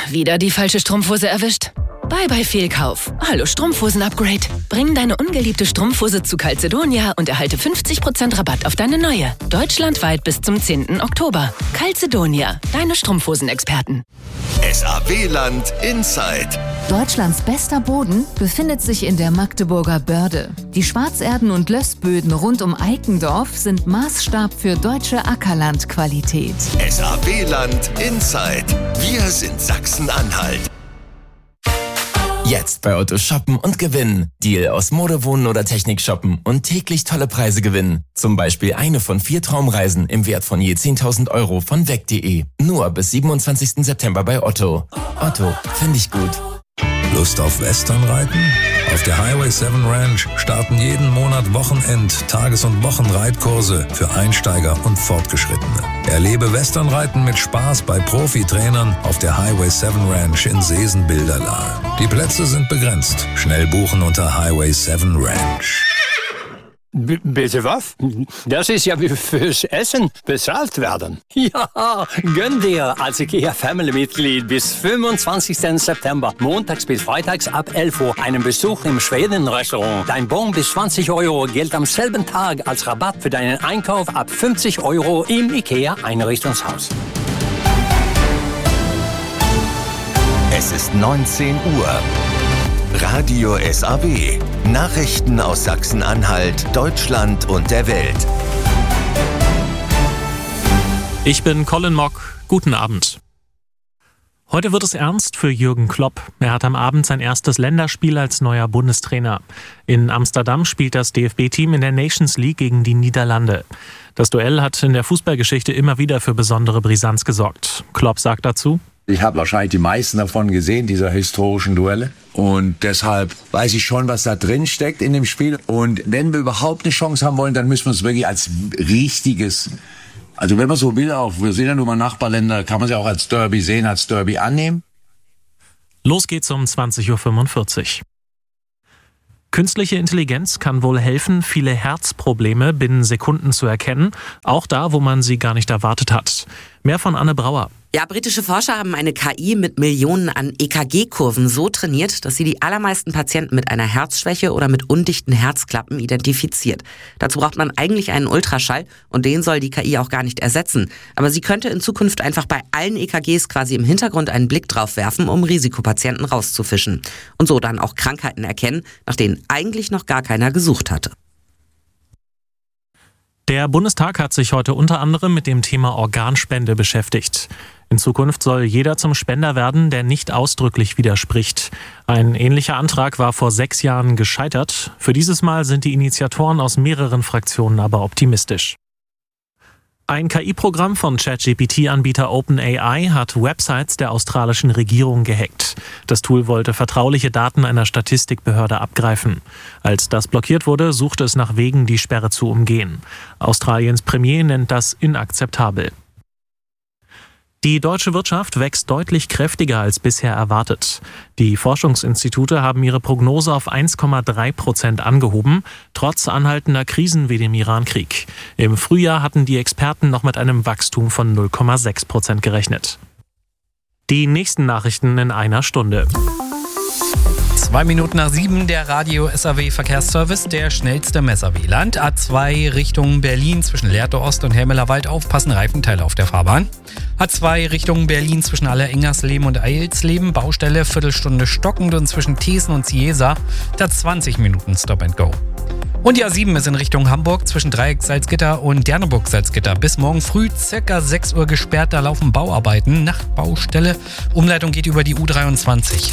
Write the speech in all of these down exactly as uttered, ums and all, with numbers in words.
wieder die falsche Strumpfhose erwischt? Bye bye Fehlkauf. Hallo Strumpfhosen-Upgrade. Bring deine ungeliebte Strumpfhose zu Calzedonia und erhalte fünfzig Prozent Rabatt auf deine neue. Deutschlandweit bis zum zehnten Oktober. Calzedonia, deine Strumpfhosen-Experten. S A W-Land Inside. Deutschlands bester Boden befindet sich in der Magdeburger Börde. Die Schwarzerden- und Lössböden rund um Eikendorf sind Maßstab für deutsche Ackerlandqualität. S A W-Land Inside. Wir sind Sachsen-Anhalt. Jetzt bei Otto shoppen und gewinnen. Deal aus Mode, Wohnen oder Technik shoppen und täglich tolle Preise gewinnen. Zum Beispiel eine von vier Traumreisen im Wert von je zehntausend Euro von weg punkt de. Nur bis siebenundzwanzigsten September bei Otto. Otto, finde ich gut. Lust auf Westernreiten? Auf der Highway sieben Ranch starten jeden Monat Wochenend-, Tages- und Wochenreitkurse für Einsteiger und Fortgeschrittene. Erlebe Westernreiten mit Spaß bei Profitrainern auf der Highway sieben Ranch in Seesen-Bilderlahe. Die Plätze sind begrenzt. Schnell buchen unter Highway sieben Ranch. B- bitte was? Das ist ja wie fürs Essen bezahlt werden. Ja, gönn dir als IKEA Family-Mitglied bis fünfundzwanzigsten September, montags bis freitags ab elf Uhr, einen Besuch im Schweden-Restaurant. Dein Bon bis zwanzig Euro gilt am selben Tag als Rabatt für deinen Einkauf ab fünfzig Euro im IKEA-Einrichtungshaus. Es ist neunzehn Uhr. Radio S A W. Nachrichten aus Sachsen-Anhalt, Deutschland und der Welt. Ich bin Colin Mock. Guten Abend. Heute wird es ernst für Jürgen Klopp. Er hat am Abend sein erstes Länderspiel als neuer Bundestrainer. In Amsterdam spielt das D F B-Team in der Nations League gegen die Niederlande. Das Duell hat in der Fußballgeschichte immer wieder für besondere Brisanz gesorgt. Klopp sagt dazu: Ich habe wahrscheinlich die meisten davon gesehen, dieser historischen Duelle. Und deshalb weiß ich schon, was da drin steckt in dem Spiel. Und wenn wir überhaupt eine Chance haben wollen, dann müssen wir uns wirklich als richtiges, also wenn man so will, auch wir sehen ja nur mal Nachbarländer, kann man sie auch als Derby sehen, als Derby annehmen. Los geht's um zwanzig Uhr fünfundvierzig. Künstliche Intelligenz kann wohl helfen, viele Herzprobleme binnen Sekunden zu erkennen, auch da, wo man sie gar nicht erwartet hat. Mehr von Anne Brauer. Ja, britische Forscher haben eine K I mit Millionen an E K G-Kurven so trainiert, dass sie die allermeisten Patienten mit einer Herzschwäche oder mit undichten Herzklappen identifiziert. Dazu braucht man eigentlich einen Ultraschall und den soll die K I auch gar nicht ersetzen. Aber sie könnte in Zukunft einfach bei allen E K Gs quasi im Hintergrund einen Blick drauf werfen, um Risikopatienten rauszufischen. Und so dann auch Krankheiten erkennen, nach denen eigentlich noch gar keiner gesucht hatte. Der Bundestag hat sich heute unter anderem mit dem Thema Organspende beschäftigt. In Zukunft soll jeder zum Spender werden, der nicht ausdrücklich widerspricht. Ein ähnlicher Antrag war vor sechs Jahren gescheitert. Für dieses Mal sind die Initiatoren aus mehreren Fraktionen aber optimistisch. Ein K I-Programm von ChatGPT-Anbieter OpenAI hat Websites der australischen Regierung gehackt. Das Tool wollte vertrauliche Daten einer Statistikbehörde abgreifen. Als das blockiert wurde, suchte es nach Wegen, die Sperre zu umgehen. Australiens Premier nennt das inakzeptabel. Die deutsche Wirtschaft wächst deutlich kräftiger als bisher erwartet. Die Forschungsinstitute haben ihre Prognose auf eins Komma drei Prozent angehoben, trotz anhaltender Krisen wie dem Iran-Krieg. Im Frühjahr hatten die Experten noch mit einem Wachstum von null Komma sechs Prozent gerechnet. Die nächsten Nachrichten in einer Stunde. Zwei Minuten nach sieben, der Radio S A W Verkehrsservice, der schnellste im S A W-Land. A zwei Richtung Berlin zwischen Lehrte Ost und Helmelerwald, aufpassen, Reifenteile auf der Fahrbahn. A zwei Richtung Berlin zwischen Allerengersleben und Eilsleben, Baustelle, Viertelstunde stockend und zwischen Thesen und Ciesa, da zwanzig Minuten Stop and Go. Und die A sieben ist in Richtung Hamburg zwischen Dreieck Salzgitter und Derneburg Salzgitter. Bis morgen früh circa sechs Uhr gesperrt, da laufen Bauarbeiten, Nachtbaustelle. Umleitung geht über die U dreiundzwanzig.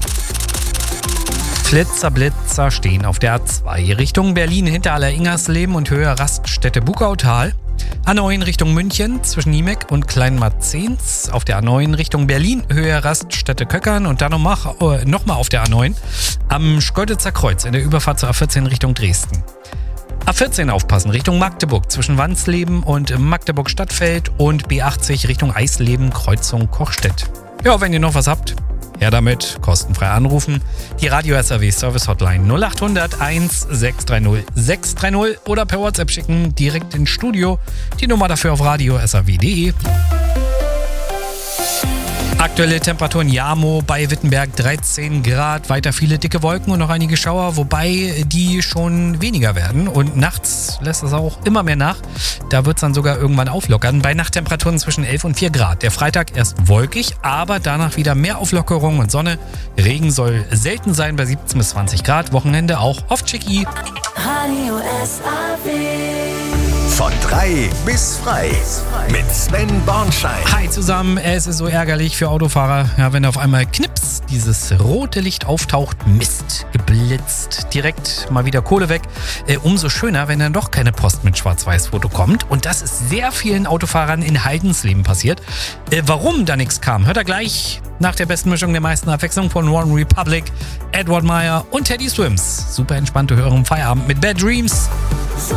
Flitzer, Blitzer stehen auf der A zwei Richtung Berlin hinter Allerengersleben und Höhe Raststätte Bugautal. A neun Richtung München zwischen Niemek und Kleinmarzens. Auf der A neun Richtung Berlin Höhe Raststätte Köckern und dann nochmal äh, noch mal auf der A neun am Schkeuditzer Kreuz in der Überfahrt zur A vierzehn Richtung Dresden. A vierzehn aufpassen Richtung Magdeburg zwischen Wansleben und Magdeburg Stadtfeld und B achtzig Richtung Eisleben Kreuzung Kochstedt. Ja, wenn ihr noch was habt, ja damit, kostenfrei anrufen. Die Radio S A W Service Hotline null acht hundert eins sechs drei null sechs drei null oder per WhatsApp schicken, direkt ins Studio. Die Nummer dafür auf radio s a w punkt de. Aktuelle Temperaturen Jamo bei Wittenberg dreizehn Grad, weiter viele dicke Wolken und noch einige Schauer, wobei die schon weniger werden und nachts lässt es auch immer mehr nach. Da wird es dann sogar irgendwann auflockern bei Nachttemperaturen zwischen elf und vier Grad. Der Freitag erst wolkig, aber danach wieder mehr Auflockerung und Sonne. Regen soll selten sein bei siebzehn bis zwanzig Grad, Wochenende auch auf Schicki. Radio S A W. Von drei bis frei mit Sven Bornschein. Hi zusammen, es ist so ärgerlich für Autofahrer, ja, wenn auf einmal knips, dieses rote Licht auftaucht, Mist, geblitzt, direkt mal wieder Kohle weg. Äh, umso schöner, wenn dann doch keine Post mit Schwarz-Weiß-Foto kommt. Und das ist sehr vielen Autofahrern in Haldensleben passiert. Äh, warum da nichts kam, hört er gleich nach der besten Mischung der meisten Abwechslung von One Republic, Edward Meyer und Teddy Swims. Super entspannte Hörung im Feierabend mit Bad Dreams. So